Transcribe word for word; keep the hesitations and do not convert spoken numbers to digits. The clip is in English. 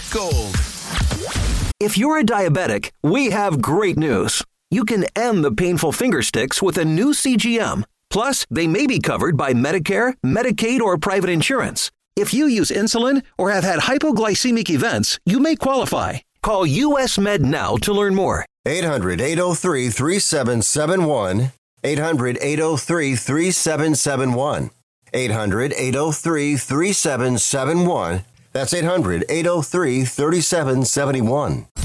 Gold. If you're a diabetic, we have great news. You can end the painful finger sticks with a new C G M. Plus, they may be covered by Medicare, Medicaid, or private insurance. If you use insulin or have had hypoglycemic events, you may qualify. Call U S Med now to learn more. eight hundred, eight oh three, three seven seven one. eight hundred, eight oh three, three seven seven one. eight hundred, eight oh three, three seven seven one. That's eight hundred, eight oh three, three seven seven one.